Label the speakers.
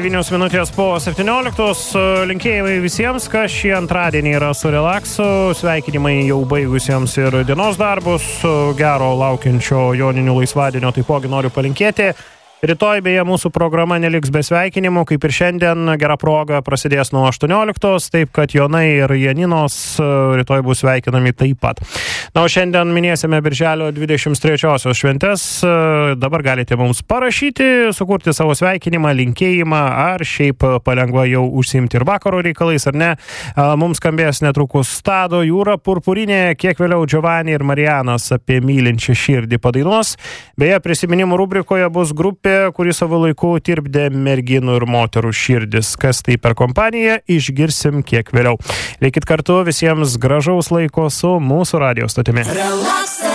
Speaker 1: 9 minutės po 17. Linkėjimai visiems, kas šį antradienį yra su relaksu. Sveikinimai jau baigusiems ir dienos darbus. Gero laukiančio joninių laisvadienio taipogi noriu palinkėti. Rytoj beje mūsų programa neliks be sveikinimų, kaip ir šiandien gera proga prasidės nuo 18, taip kad Jonai ir Janinos rytoj bus sveikinami taip pat. Na, o šiandien minėsime Birželio 23-osios šventes. Dabar galite mums parašyti, sukurti savo sveikinimą, linkėjimą, ar šiaip palengva jau užsiimti ir vakaro reikalais, ar ne. Mums skambės netrukus Tado Jūra Purpurinė, kiek vėliau Giovanni ir Marijanas apie mylinčią širdį padainuos. Beje, prisiminimų rubrikoje bus grupė, kuri savo laiku tirpdė merginų ir moterų širdis. Kas tai per kompaniją, išgirsim kiek vėliau. Likit kartu, visiems gražaus laiko su mūsų radijo stotimi.